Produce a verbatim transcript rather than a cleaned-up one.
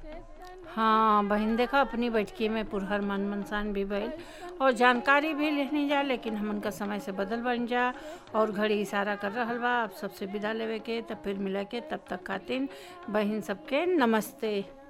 हाँ बहन, देखा अपनी बैठकी में पुरहर मन मनसान भी भइल और जानकारी भी लेनी जा, लेकिन हमन का समय से बदल बन जा और घड़ी इशारा कर रहल बा अब सबसे विदा लेवे के। तब फिर मिले के, तब तक खातिन बहन सबके नमस्ते।